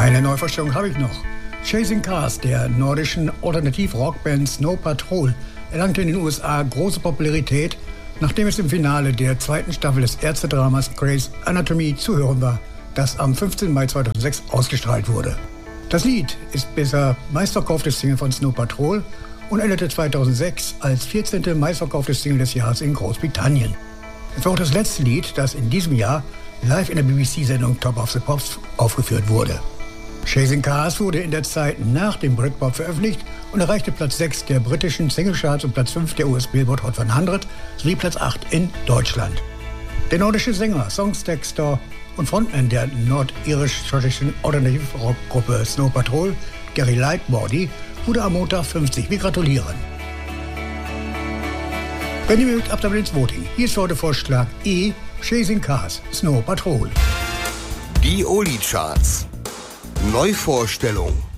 Eine Neuvorstellung habe ich noch. Chasing Cars der nordischen Alternativ-Rockband Snow Patrol erlangte in den USA große Popularität, nachdem es im Finale der zweiten Staffel des Ärztedramas Grey's Anatomy zu hören war, das am 15. Mai 2006 ausgestrahlt wurde. Das Lied ist bisher meistverkauftes Single von Snow Patrol und endete 2006 als 14. meistverkauftes Single des Jahres in Großbritannien. Es war auch das letzte Lied, das in diesem Jahr live in der BBC-Sendung Top of the Pops aufgeführt wurde. Chasing Cars wurde in der Zeit nach dem Britpop veröffentlicht und erreichte Platz 6 der britischen Singlecharts und Platz 5 der US Billboard Hot 100 sowie Platz 8 in Deutschland. Der nordische Sänger, Songtexter und Frontman der nordirisch-schottischen Alternativ-Rock-Gruppe Snow Patrol, Gary Lightbody, wurde am Montag 50. Wir gratulieren. Wenn ihr mögt, ab damit ins Voting. Hier ist heute Vorschlag E, Chasing Cars, Snow Patrol. Die Oli-Charts. Neuvorstellung.